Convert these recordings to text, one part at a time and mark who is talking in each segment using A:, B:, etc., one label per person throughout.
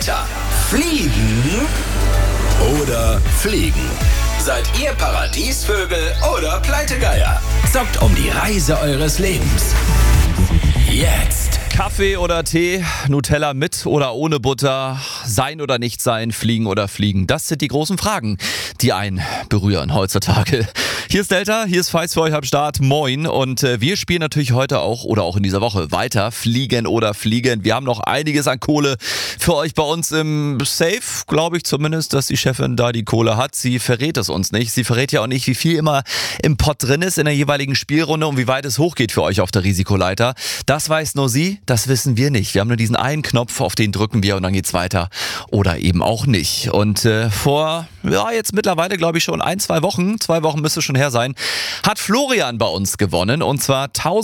A: Leiter. Fliegen oder fliegen? Seid ihr Paradiesvögel oder Pleitegeier? Zockt um die Reise eures Lebens. Jetzt.
B: Kaffee oder Tee, Nutella mit oder ohne Butter, sein oder nicht sein, fliegen oder fliegen. Das sind die großen Fragen, die einen berühren heutzutage. Hier ist Delta, hier ist Feist für euch am Start. Moin. Und wir spielen natürlich heute auch oder auch in dieser Woche weiter. Fliegen oder fliegen. Wir haben noch einiges an Kohle für euch bei uns im Safe, glaube ich zumindest, dass die Chefin da die Kohle hat. Sie verrät es uns nicht. Sie verrät ja auch nicht, wie viel immer im Pott drin ist in der jeweiligen Spielrunde und wie weit es hochgeht für euch auf der Risikoleiter. Das weiß nur sie, das wissen wir nicht. Wir haben nur diesen einen Knopf, auf den drücken wir und dann geht's weiter oder eben auch nicht. Und vor jetzt mittlerweile, glaube ich, schon 2 Wochen müsste schon her sein, hat Florian bei uns gewonnen und zwar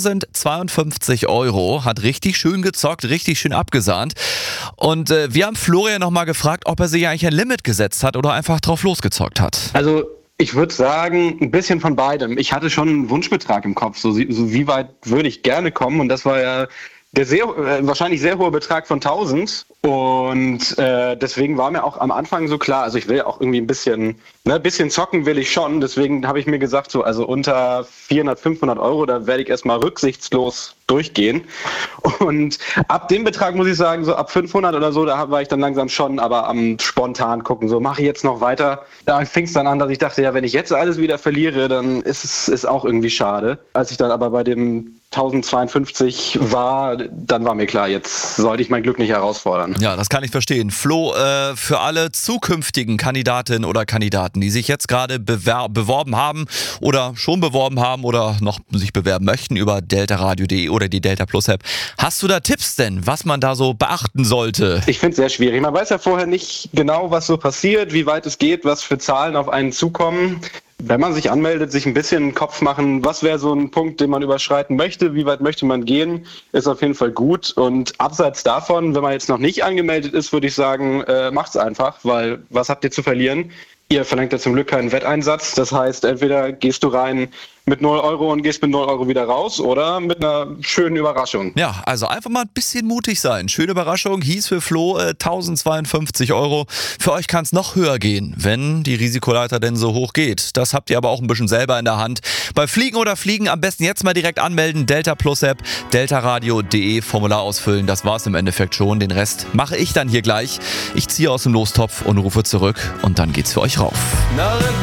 B: 1052 €, hat richtig schön gezockt, richtig schön abgesahnt und wir haben Florian nochmal gefragt, ob er sich eigentlich ein Limit gesetzt hat oder einfach drauf losgezockt hat.
C: Also ich würde sagen, ein bisschen von beidem. Ich hatte schon einen Wunschbetrag im Kopf, so wie weit würde ich gerne kommen und das war ja der wahrscheinlich sehr hohe Betrag von 1000 und deswegen war mir auch am Anfang so klar, also ich will auch irgendwie ein bisschen zocken will ich schon, deswegen habe ich mir gesagt, so also unter 400, 500 €, da werde ich erstmal rücksichtslos durchgehen und ab dem Betrag muss ich sagen, so ab 500 oder so, da war ich dann langsam schon, aber am spontan gucken, so mache ich jetzt noch weiter. Da fing es dann an, dass ich dachte, ja, wenn ich jetzt alles wieder verliere, dann ist es auch irgendwie schade. Als ich dann aber bei dem 1052 war, dann war mir klar, jetzt sollte ich mein Glück nicht herausfordern.
B: Ja, das kann ich verstehen. Flo, für alle zukünftigen Kandidatinnen oder Kandidaten, die sich jetzt gerade beworben haben oder schon beworben haben oder noch sich bewerben möchten über deltaradio.de oder die Delta Plus App, hast du da Tipps denn, was man da so beachten sollte?
C: Ich finde es sehr schwierig. Man weiß ja vorher nicht genau, was so passiert, wie weit es geht, was für Zahlen auf einen zukommen. Wenn man sich anmeldet, sich ein bisschen Kopf machen, was wäre so ein Punkt, den man überschreiten möchte, wie weit möchte man gehen, ist auf jeden Fall gut. Und abseits davon, wenn man jetzt noch nicht angemeldet ist, würde ich sagen, macht's einfach, weil was habt ihr zu verlieren? Ihr verlangt ja zum Glück keinen Wetteinsatz, das heißt, entweder gehst du rein mit 0 € und gehst mit 0 € wieder raus oder mit einer schönen Überraschung.
B: Ja, also einfach mal ein bisschen mutig sein. Schöne Überraschung, hieß für Flo 1052 €. Für euch kann es noch höher gehen, wenn die Risikoleiter denn so hoch geht. Das habt ihr aber auch ein bisschen selber in der Hand. Bei Fliegen oder Fliegen am besten jetzt mal direkt anmelden. Delta Plus App, deltaradio.de, Formular ausfüllen. Das war's im Endeffekt schon. Den Rest mache ich dann hier gleich. Ich ziehe aus dem Lostopf und rufe zurück und dann geht's für euch rauf.